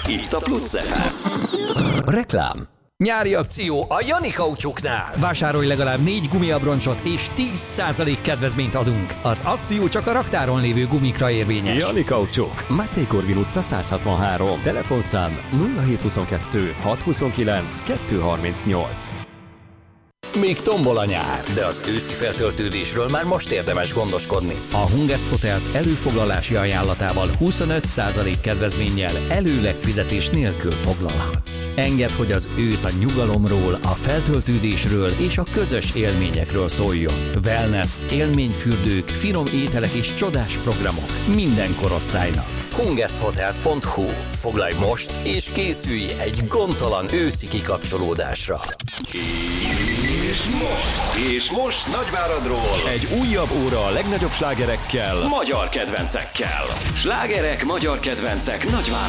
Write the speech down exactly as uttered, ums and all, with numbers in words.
itt a Plusz ef em. Reklám. Nyári akció a Jani Kaucsuknál. Vásárolj legalább négy gumiabroncsot és tíz százalék kedvezményt adunk. Az akció csak a raktáron lévő gumikra érvényes. Jani Kaucsuk, Máté Korvin utca száz hatvanhárom, telefonszám nulla hét huszonkettő hat huszonkilenc kettő harmincnyolc. Még tombol a nyár, de az őszi feltöltődésről már most érdemes gondoskodni. A Hungest Hotels előfoglalási ajánlatával huszonöt százalék kedvezménnyel előleg fizetés nélkül foglalhatsz. Engedd, hogy az ősz a nyugalomról, a feltöltődésről és a közös élményekről szóljon. Wellness, élményfürdők, finom ételek és csodás programok minden korosztálynak. hungest hotels pont hu. Foglalj most és készülj egy gondtalan őszi kikapcsolódásra. És most, és most Nagyváradról Egy újabb óra a legnagyobb slágerekkel, magyar kedvencekkel. Slágerek, magyar kedvencek Nagyvárad.